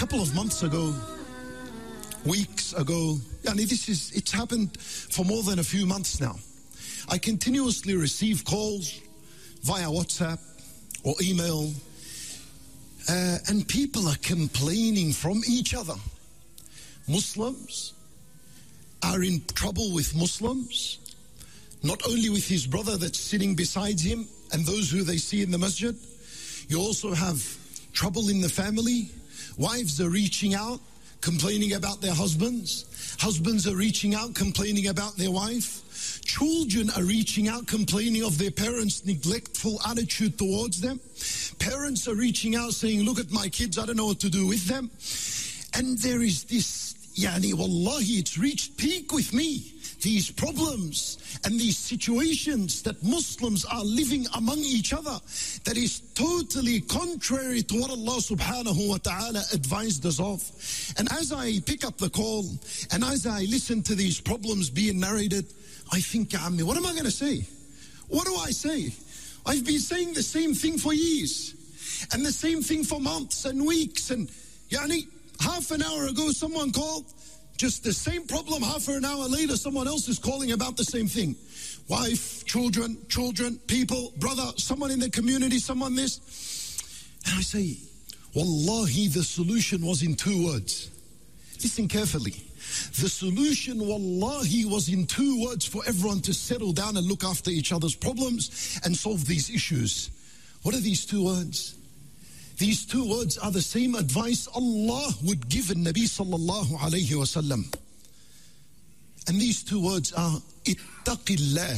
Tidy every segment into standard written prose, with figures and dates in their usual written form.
couple of months ago, weeks ago, it's happened for more than a few months now. I continuously receive calls via WhatsApp or email, and people are complaining from each other. Muslims are in trouble with Muslims, not only with his brother that's sitting beside him and those who they see in the masjid. You also have trouble in the family. Wives are reaching out, complaining about their husbands. Husbands are reaching out, complaining about their wife. Children are reaching out, complaining of their parents' neglectful attitude towards them. Parents are reaching out, saying, look at my kids, I don't know what to do with them. And there is this, wallahi, it's reached peak with me. These problems and these situations that Muslims are living among each other, that is totally contrary to what Allah subhanahu wa ta'ala advised us of. And as I pick up the call and as I listen to these problems being narrated, I think, what am I going to say? What do I say? I've been saying the same thing for years and the same thing for months and weeks. And half an hour ago someone called, just the same problem. Half an hour later, someone else is calling about the same thing. Wife, children, people, brother, someone in the community, someone this. And I say, wallahi, the solution was in 2 words. Listen carefully. The solution, wallahi, was in 2 words for everyone to settle down and look after each other's problems and solve these issues. What are these 2 words? These 2 words are the same advice Allah would give in Nabi sallallahu alayhi wasallam. And these 2 words are ittaqillah.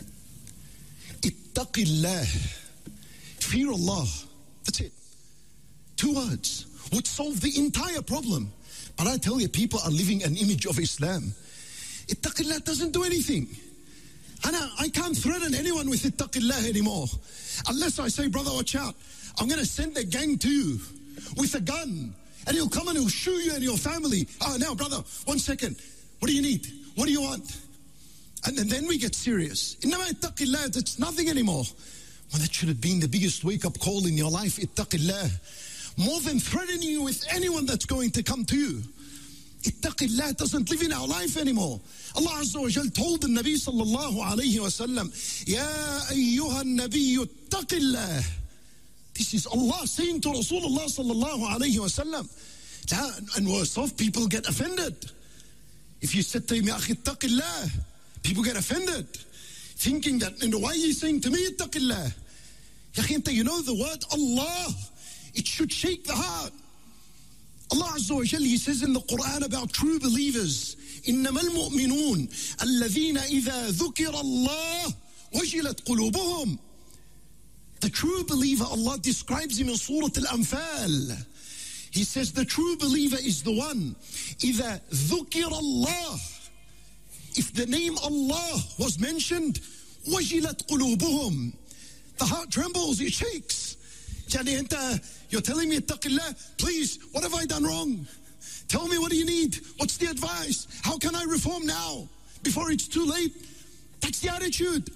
Ittaqillah. Fear Allah. That's it. 2 words would solve the entire problem. But I tell you, people are living an image of Islam. Ittaqillah doesn't do anything. And I can't threaten anyone with ittaqillah anymore. Unless I say, brother, watch out. I'm going to send a gang to you with a gun, and he'll come and he'll shoot you and your family. Oh, now, brother, 1 second. What do you need? What do you want? And then we get serious. Innama ittaqillah, it's nothing anymore. Well, that should have been the biggest wake-up call in your life, ittaqillah. More than threatening you with anyone that's going to come to you. Ittaqillah doesn't live in our life anymore. Allah Azza wa Jal told the Nabi sallallahu alayhi wa sallam, Ya ayyuha nabiyyu ittaqillah. This is Allah saying to Rasulullah sallallahu alayhi wa sallam. And worse off, people get offended. If you said to him, Ya akhi ittaqillah, people get offended. Thinking that, why are you saying to me ittaqillah? Ya akhi, you know the word Allah, it should shake the heart. Allah Azza wa Jal, He says in the Quran about true believers, إِنَّمَا الْمُؤْمِنُونَ الَّذِينَ إِذَا ذُكِرَ اللَّهُ وَجِلَتْ قُلُوبُهُمْ. The true believer, Allah describes him in Surah Al-Anfal. He says the true believer is the one, إِذَا ذُكِرَ اللَّهُ. If the name Allah was mentioned, وَجِلَتْ قُلُوبُهُمْ. The heart trembles, it shakes. You're telling me, ittaqillah, please, what have I done wrong? Tell me, what do you need? What's the advice? How can I reform now, before it's too late? That's the attitude.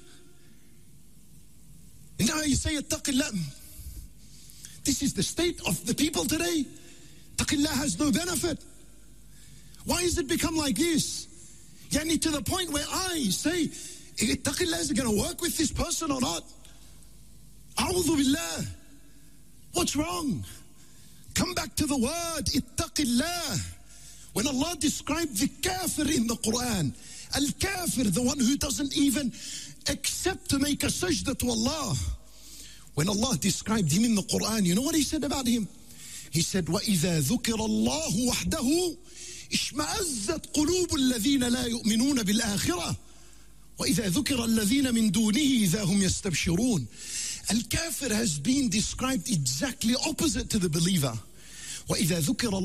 And now you say, ittaqillah. This is the state of the people today. Ittaqillah has no benefit. Why has it become like this? To the point where I say, ittaqillah, is it going to work with this person or not? A'udhu billah. What's wrong? Come back to the word, ittaqillah. When Allah described the kafir in the Quran, al-kafir, the one who doesn't even accept to make a sajda to Allah. When Allah described him in the Quran, you know what He said about him? He said, وَإِذَا ذُكِرَ اللَّهُ وَحْدَهُ اشْمَأَزَّتْ قُلُوبُ الَّذِينَ لَا يُؤْمِنُونَ بِالْآخِرَةِ وَإِذَا ذُكِرَ الَّذِينَ مِن دُونِهِ إِذَا هُمْ يَسْتَبْشِرُونَ. Al-kafir has been described exactly opposite to the believer. وَإِذَا ذُكِرَ